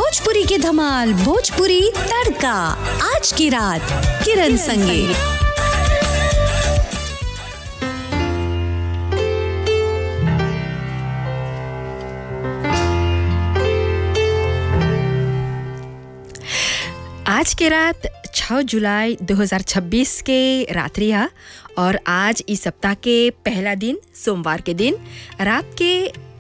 भोजपुरी की धमाल, भोजपुरी तड़का। आज की रात किरण संगे। आज के रात 6 जुलाई 2026 के रात्रि है और आज इस सप्ताह के पहला दिन सोमवार के दिन रात के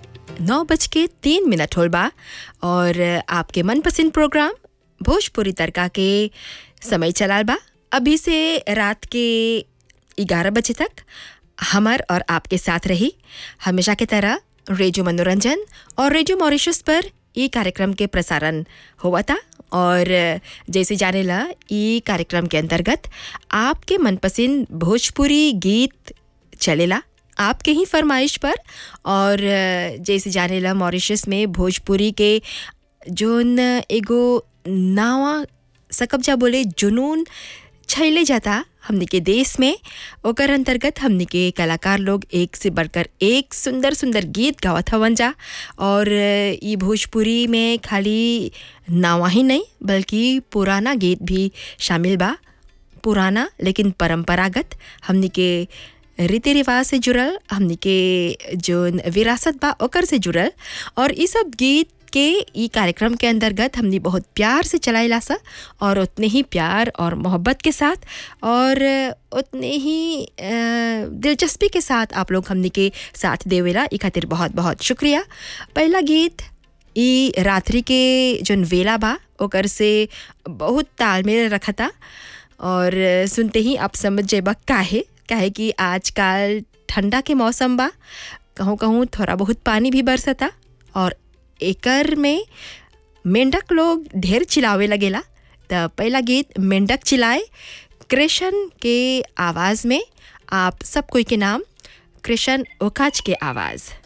9:03 होल बा और आपके मनपसंद प्रोग्राम भोजपुरी तड़का के समय चलाल बा। अभी से रात के 11 बजे तक हमर और आपके साथ रही हमेशा की तरह रेडियो मनोरंजन और रेडियो मॉरिशस पर ये कार्यक्रम के प्रसारण हुआ था। और जैसे जाने ला ये कार्यक्रम के अंतर्गत आपके मनपसंद भोजपुरी गीत चलेला आपके ही फरमाइश पर। और जैसे जाने ला मॉरिशस में भोजपुरी के जोन एगो नावा सकब्जा बोले जुनून छैले जाता हमने के देश में, ओकर अंतर्गत हमने के कलाकार लोग एक से बढ़कर एक सुंदर सुंदर गीत गावत हवन जा। और ये भोजपुरी में खाली नावा ही नहीं बल्कि पुराना गीत भी शामिल बा। पुराना लेकिन परंपरागत हमने के रीति रिवाज से जुड़ल, हमने के जो विरासत बा ओकर से जुड़ल। और ये सब गीत के ई कार्यक्रम के अंतर्गत हमने बहुत प्यार से चलाइला सा और उतने ही प्यार और मोहब्बत के साथ और उतने ही दिलचस्पी के साथ आप लोग हमने के साथ देवेला। ई खातिर बहुत बहुत शुक्रिया। पहला गीत ई रात्रि के जोन वेला बा ओकर से बहुत तालमेल रखा था और सुनते ही आप समझ जेबा काहे कि आजकल ठंडा के मौसम बा, कहूँ कहूँ थोड़ा बहुत पानी भी बरसता और एकर में मेंढक लोग ढेर चिल्लावे लगेला। तो पहला गीत मेंढक चिल्लाए कृष्ण के आवाज़ में, आप सब कोई के नाम कृष्ण ओकाच के आवाज़।